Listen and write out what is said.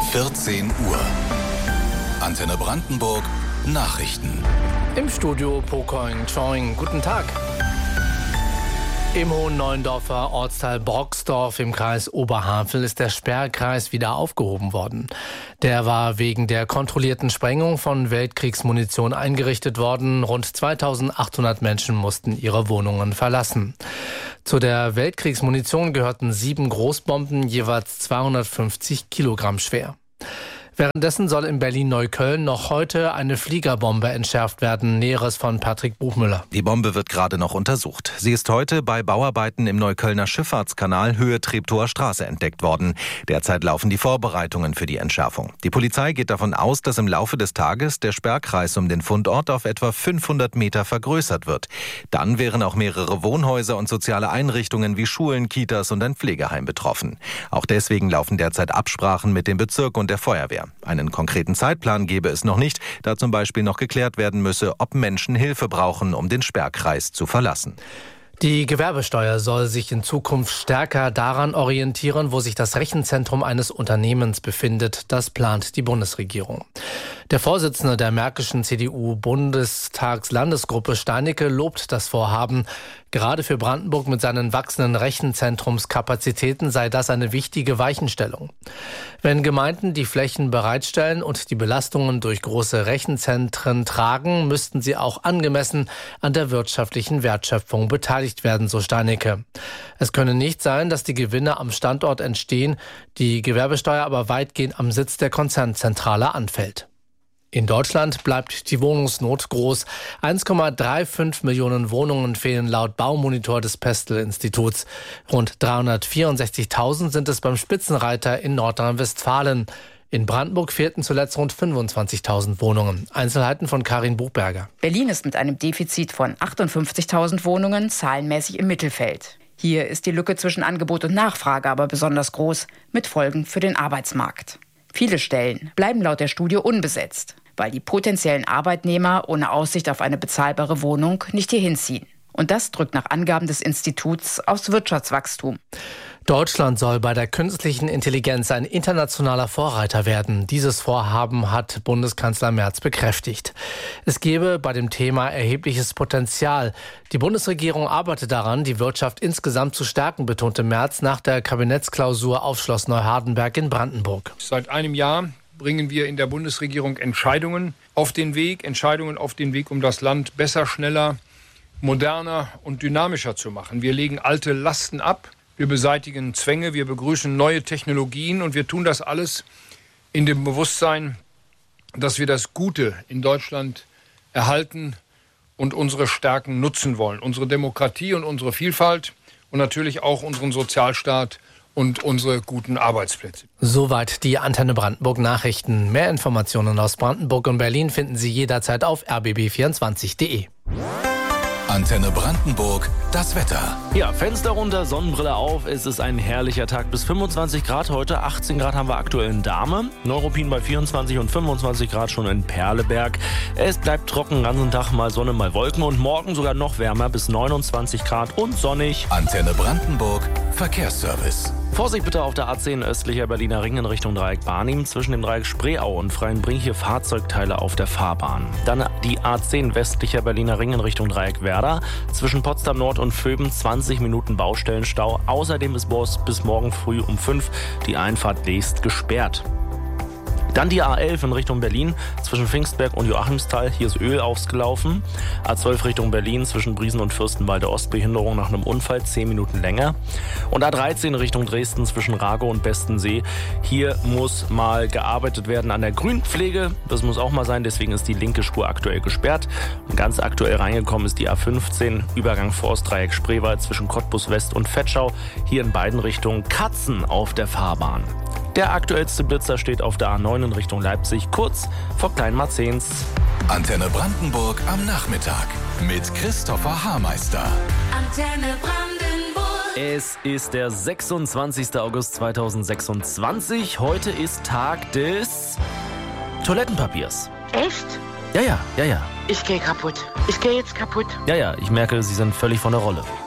14 Uhr. Antenne Brandenburg Nachrichten. Im Studio Pocoing Choing. Guten Tag. Im Hohen Neuendorfer Ortsteil Broxdorf im Kreis Oberhavel ist der Sperrkreis wieder aufgehoben worden. Der war wegen der kontrollierten Sprengung von Weltkriegsmunition eingerichtet worden. Rund 2800 Menschen mussten ihre Wohnungen verlassen. Zu der Weltkriegsmunition gehörten 7 Großbomben, jeweils 250 Kilogramm schwer. Währenddessen soll in Berlin-Neukölln noch heute eine Fliegerbombe entschärft werden. Näheres von Patrick Buchmüller. Die Bombe wird gerade noch untersucht. Sie ist heute bei Bauarbeiten im Neuköllner Schifffahrtskanal Höhe Treptower Straße entdeckt worden. Derzeit laufen die Vorbereitungen für die Entschärfung. Die Polizei geht davon aus, dass im Laufe des Tages der Sperrkreis um den Fundort auf etwa 500 Meter vergrößert wird. Dann wären auch mehrere Wohnhäuser und soziale Einrichtungen wie Schulen, Kitas und ein Pflegeheim betroffen. Auch deswegen laufen derzeit Absprachen mit dem Bezirk und der Feuerwehr. Einen konkreten Zeitplan gebe es noch nicht, da zum Beispiel noch geklärt werden müsse, ob Menschen Hilfe brauchen, um den Sperrkreis zu verlassen. Die Gewerbesteuer soll sich in Zukunft stärker daran orientieren, wo sich das Rechenzentrum eines Unternehmens befindet. Das plant die Bundesregierung. Der Vorsitzende der märkischen CDU-Bundestagslandesgruppe Steinecke lobt das Vorhaben. Gerade für Brandenburg mit seinen wachsenden Rechenzentrumskapazitäten sei das eine wichtige Weichenstellung. Wenn Gemeinden die Flächen bereitstellen und die Belastungen durch große Rechenzentren tragen, müssten sie auch angemessen an der wirtschaftlichen Wertschöpfung beteiligt werden, so Steinecke. Es könne nicht sein, dass die Gewinne am Standort entstehen, die Gewerbesteuer aber weitgehend am Sitz der Konzernzentrale anfällt. In Deutschland bleibt die Wohnungsnot groß. 1,35 Millionen Wohnungen fehlen laut Baumonitor des Pestel-Instituts. Rund 364.000 sind es beim Spitzenreiter in Nordrhein-Westfalen. In Brandenburg fehlten zuletzt rund 25.000 Wohnungen. Einzelheiten von Karin Buchberger. Berlin ist mit einem Defizit von 58.000 Wohnungen zahlenmäßig im Mittelfeld. Hier ist die Lücke zwischen Angebot und Nachfrage aber besonders groß, mit Folgen für den Arbeitsmarkt. Viele Stellen bleiben laut der Studie unbesetzt, weil die potenziellen Arbeitnehmer ohne Aussicht auf eine bezahlbare Wohnung nicht hierhin ziehen. Und das drückt nach Angaben des Instituts aufs Wirtschaftswachstum. Deutschland soll bei der künstlichen Intelligenz ein internationaler Vorreiter werden. Dieses Vorhaben hat Bundeskanzler Merz bekräftigt. Es gebe bei dem Thema erhebliches Potenzial. Die Bundesregierung arbeitet daran, die Wirtschaft insgesamt zu stärken, betonte Merz nach der Kabinettsklausur auf Schloss Neuhardenberg in Brandenburg. Seit einem Jahr bringen wir in der Bundesregierung Entscheidungen auf den Weg, um das Land besser, schneller, moderner und dynamischer zu machen. Wir legen alte Lasten ab. Wir beseitigen Zwänge, wir begrüßen neue Technologien und wir tun das alles in dem Bewusstsein, dass wir das Gute in Deutschland erhalten und unsere Stärken nutzen wollen. Unsere Demokratie und unsere Vielfalt und natürlich auch unseren Sozialstaat und unsere guten Arbeitsplätze. Soweit die Antenne Brandenburg Nachrichten. Mehr Informationen aus Brandenburg und Berlin finden Sie jederzeit auf rbb24.de. Antenne Brandenburg, das Wetter. Ja, Fenster runter, Sonnenbrille auf. Es ist ein herrlicher Tag bis 25 Grad heute. 18 Grad haben wir aktuell in Dahme. Neuruppin bei 24 und 25 Grad schon in Perleberg. Es bleibt trocken, den ganzen Tag mal Sonne, mal Wolken. Und morgen sogar noch wärmer bis 29 Grad und sonnig. Antenne Brandenburg, Verkehrsservice. Vorsicht bitte auf der A10 östlicher Berliner Ring in Richtung Dreieck Barnim. Zwischen dem Dreieck Spreeau und Freienbrink hier Fahrzeugteile auf der Fahrbahn. Dann die A10 westlicher Berliner Ring in Richtung Dreieck Werder. Zwischen Potsdam Nord und Vöben 20 Minuten Baustellenstau. Außerdem ist bis morgen früh um 5 die Einfahrt Leest gesperrt. Dann die A11 in Richtung Berlin zwischen Pfingstberg und Joachimsthal. Hier ist Öl ausgelaufen. A12 Richtung Berlin zwischen Briesen und Fürstenwalde Ost. Behinderung nach einem Unfall 10 Minuten länger. Und A13 Richtung Dresden zwischen Ragow und Bestensee. Hier muss mal gearbeitet werden an der Grünpflege. Das muss auch mal sein. Deswegen ist die linke Spur aktuell gesperrt. Und ganz aktuell reingekommen ist die A15 Übergang Forstdreieck Spreewald zwischen Cottbus West und Vetschau. Hier in beiden Richtungen Katzen auf der Fahrbahn. Der aktuellste Blitzer steht auf der A9 in Richtung Leipzig, kurz vor Kleinmarzens. Antenne Brandenburg am Nachmittag mit Christopher Haarmeister. Antenne Brandenburg. Es ist der 26. August 2026. Heute ist Tag des Toilettenpapiers. Echt? Ja. Ich gehe kaputt. Ich gehe jetzt kaputt. Ja, ich merke, Sie sind völlig von der Rolle.